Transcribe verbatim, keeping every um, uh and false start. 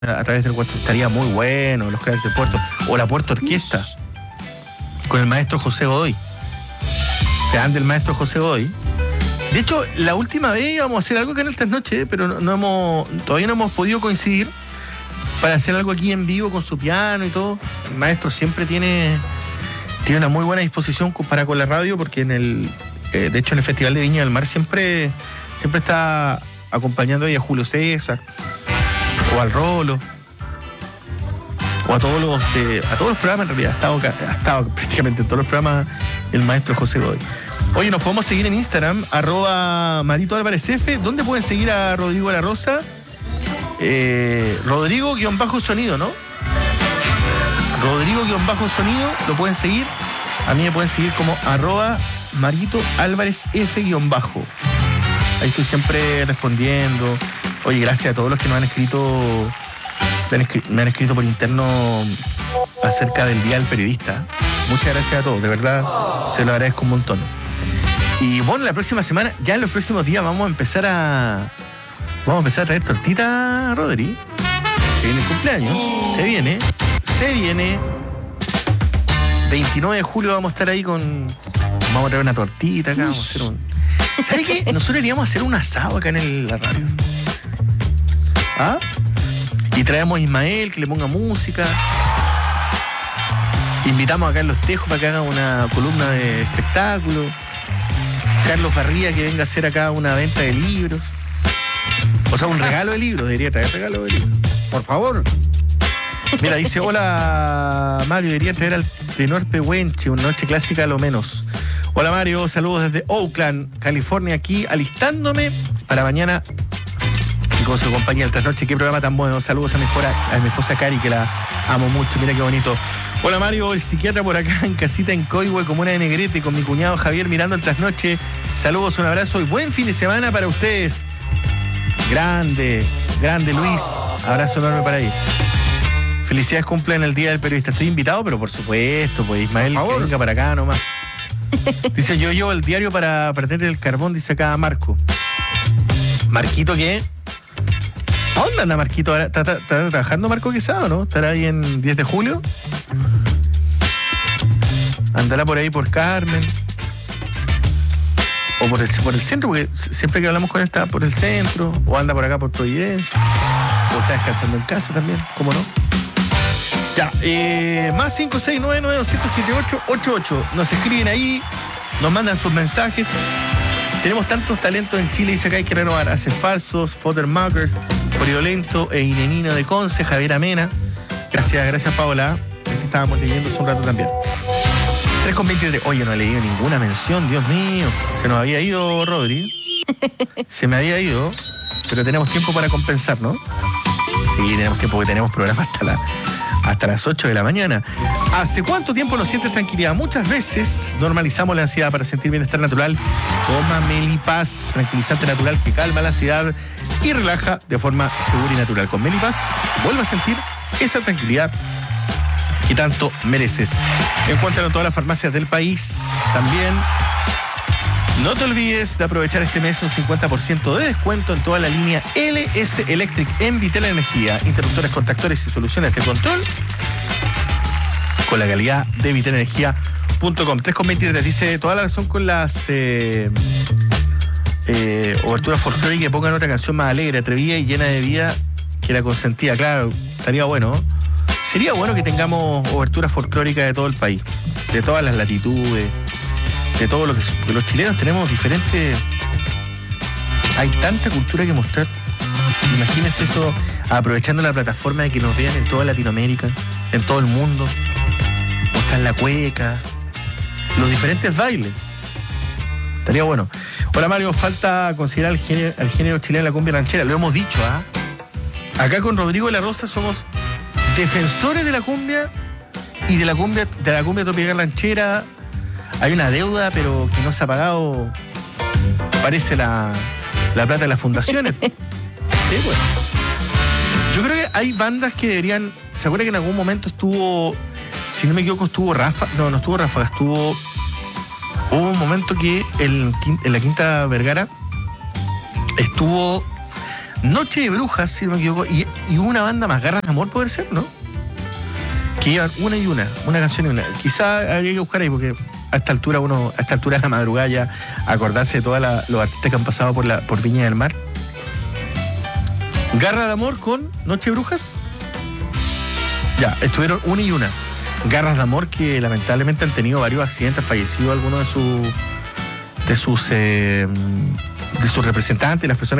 a través del WhatsApp estaría muy bueno, los cracks de Puerto, o la Puerto Orquesta, con el maestro José Godoy. Grande el maestro José Godoy. De hecho, la última vez íbamos a hacer algo acá en el Trasnoche, pero no, no hemos, todavía no hemos podido coincidir para hacer algo aquí en vivo con su piano y todo. El maestro siempre tiene, tiene una muy buena disposición para con la radio, porque en el, eh, de hecho en el Festival de Viña del Mar siempre, siempre está acompañando ahí a Julio César, o al Rolo, o a todos los de, a todos los programas. En realidad ha estado, ha estado prácticamente en todos los programas el maestro José Godoy. Oye, nos podemos seguir en Instagram, arroba Marito Álvarez F. ¿Dónde pueden seguir a Rodrigo de la Rosa? Eh, Rodrigo-sonido, ¿no? Rodrigo-sonido, lo pueden seguir. A mí me pueden seguir como arroba Marito Álvarez F bajo. Ahí estoy siempre respondiendo. Oye, gracias a todos los que nos han escrito, me han escrito, me han escrito por interno acerca del Día del Periodista. Muchas gracias a todos, de verdad, se lo agradezco un montón. Y bueno, la próxima semana, ya en los próximos días vamos a empezar a vamos a empezar a traer tortita, Rodri. Se viene el cumpleaños, se viene, se viene. veintinueve de julio vamos a estar ahí con, vamos a traer una tortita acá, vamos a hacer un... ¿Sabes qué? Nosotros iríamos a hacer un asado acá en el, la radio. ¿Ah? Y traemos a Ismael, que le ponga música. Invitamos a Carlos Tejo para que haga una columna de espectáculo. Carlos Barría, que venga a hacer acá una venta de libros. O sea, un regalo de libros. Debería traer regalo de libros. Por favor. Mira, dice, hola Mario, debería traer al tenor Pehuenche, una noche clásica a lo menos. Hola Mario, saludos desde Oakland, California, aquí alistándome para mañana y con su compañía el Trasnoche. Qué programa tan bueno. Saludos a mi esposa, a mi esposa Cari, que la amo mucho. Mira qué bonito. Hola Mario, el psiquiatra por acá en casita en Coihue, comuna de Negrete, con mi cuñado Javier mirando el Trasnoche. Saludos, un abrazo y buen fin de semana para ustedes. Grande, grande Luis. Abrazo enorme para ahí. Felicidades, cumple en el Día del Periodista. Estoy invitado, pero por supuesto, pues Ismael, que venga para acá nomás. Dice, yo llevo el diario para perder el carbón, dice acá Marco. ¿Marquito qué? ¿A dónde anda Marquito? ¿Está, está, está trabajando Marco Quesado, no? ¿Estará ahí en diez de julio? ¿Andará por ahí por Carmen? ¿O por el, por el centro? Porque siempre que hablamos con él está por el centro. ¿O anda por acá por Providencia? ¿O está descansando en casa también? ¿Cómo no? Ya, eh, más cinco seis nueve nueve dos siete ocho ocho ocho. Nos escriben ahí, nos mandan sus mensajes. Tenemos tantos talentos en Chile, dice acá, hay que renovar. Hace Falsos, Foddermakers, Friolento e Inenino de Conce, Javier Amena. Gracias, gracias Paola. Aquí estábamos leyendo hace un rato también. tres con veintitrés. Oye, no he leído ninguna mención, Dios mío. Se nos había ido, Rodri. Se me había ido, pero tenemos tiempo para compensar, ¿no? Sí, tenemos tiempo, porque tenemos programa hasta la... hasta las ocho de la mañana. ¿Hace cuánto tiempo no sientes tranquilidad? Muchas veces normalizamos la ansiedad para sentir bienestar natural. Toma Melipaz, tranquilizante natural que calma la ansiedad y relaja de forma segura y natural. Con Melipaz vuelve a sentir esa tranquilidad que tanto mereces. Encuéntralo en todas las farmacias del país. También no te olvides de aprovechar este mes un cincuenta por ciento de descuento en toda la línea L S Electric en Vitel Energía. Interruptores, contactores y soluciones de control con la calidad de vitel energía punto com. tres con veintitrés dice, toda la razón con las eh, eh, oberturas folclóricas, que pongan otra canción más alegre, atrevida y llena de vida que la consentía. Claro, estaría bueno. Sería bueno que tengamos oberturas folclóricas de todo el país, de todas las latitudes, de todo lo que, que los chilenos tenemos diferentes. Hay tanta cultura que mostrar. Imagínense eso, aprovechando la plataforma de que nos vean en toda Latinoamérica, en todo el mundo. Mostrar la cueca, los diferentes bailes. Estaría bueno. Hola Mario, falta considerar el género, el género chileno de la cumbia ranchera. Lo hemos dicho, ¿ah? ¿eh? Acá con Rodrigo de la Rosa somos defensores de la cumbia y de la cumbia, de la cumbia tropical ranchera. Hay una deuda, pero que no se ha pagado. Parece la, la plata de las fundaciones. Sí, pues. Yo creo que hay bandas que deberían... ¿Se acuerda que en algún momento estuvo... Si no me equivoco, estuvo Rafa... No, no estuvo Rafa, estuvo... Hubo un momento que el, en la Quinta Vergara estuvo Noche de Brujas, si no me equivoco, y, y una banda más, Garras de Amor, puede ser, ¿no? Que llevan una y una, una canción y una. Quizá habría que buscar ahí, porque a esta altura uno, a esta altura de la madrugada ya, acordarse de todos los artistas que han pasado por la por Viña del Mar. Garra de Amor con Noche de Brujas. Ya, estuvieron una y una. Garras de Amor que lamentablemente han tenido varios accidentes, fallecido algunos de sus de sus eh, de sus representantes, las personas